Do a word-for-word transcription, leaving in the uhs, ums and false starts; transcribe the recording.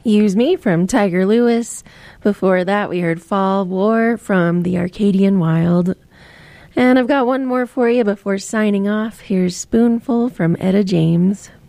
Use Me from Tiger Lewis. Before that, we heard Fall War from the Arcadian Wild. And I've got one more for you before signing off. Here's Spoonful from Etta James.